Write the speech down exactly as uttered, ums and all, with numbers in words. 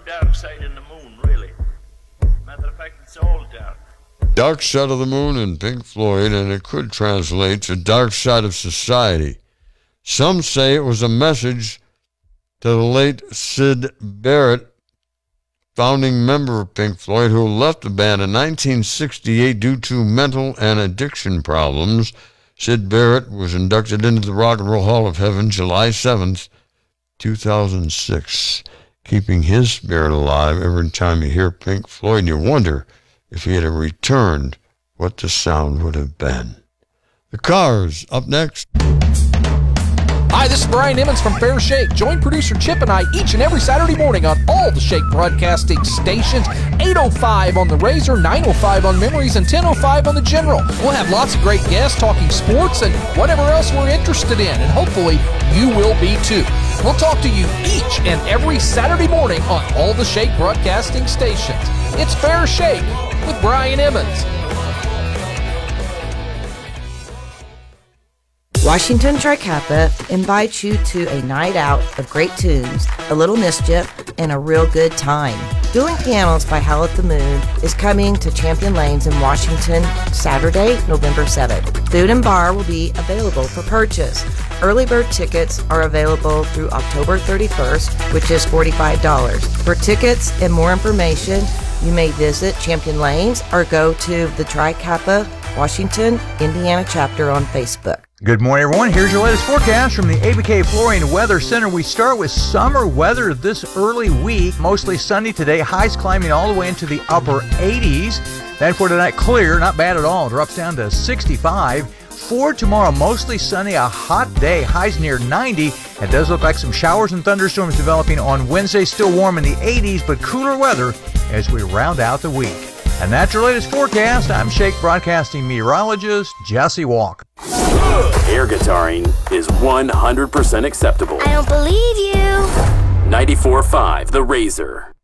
dark side in the moon, really. Matter of fact, it's all dark. Dark Side of the Moon in Pink Floyd, and it could translate to Dark Side of Society. Some say it was a message to the late Syd Barrett, founding member of Pink Floyd, who left the band in nineteen sixty-eight due to mental and addiction problems. Syd Barrett was inducted into the Rock and Roll Hall of Heaven July seventh, two thousand six, keeping his spirit alive every time you hear Pink Floyd, and you wonder if he had returned, what the sound would have been. The Cars, up next. Hi, this is Brian Emmons from Fair Shake. Join producer Chip and I each and every Saturday morning on all the Shake broadcasting stations. eight oh five on the Razor, nine oh five on Memories, and ten oh five on the General. We'll have lots of great guests talking sports and whatever else we're interested in, and hopefully you will be too. We'll talk to you each and every Saturday morning on all the Shake broadcasting stations. It's Fair Shake with Brian Emmons. Washington Tri Kappa invites you to a night out of great tunes, a little mischief, and a real good time. Dueling Pianos by Howl at the Moon is coming to Champion Lanes in Washington Saturday, November seventh. Food and bar will be available for purchase. Early bird tickets are available through October thirty-first, which is forty-five dollars. For tickets and more information, you may visit Champion Lanes or go to the Tri Kappa Washington, Indiana chapter on Facebook. Good morning, everyone. Here's your latest forecast from the A B K Flooring Weather Center. We start with summer weather this early week. Mostly sunny today. Highs climbing all the way into the upper eighties. Then for tonight, clear. Not bad at all. Drops down to sixty-five. For tomorrow, mostly sunny. A hot day. Highs near ninety. It does look like some showers and thunderstorms developing on Wednesday. Still warm in the eighties, but cooler weather as we round out the week. And that's your latest forecast. I'm Shake Broadcasting meteorologist Jesse Walker. Air guitaring is one hundred percent acceptable. I don't believe you. ninety-four point five The Razor.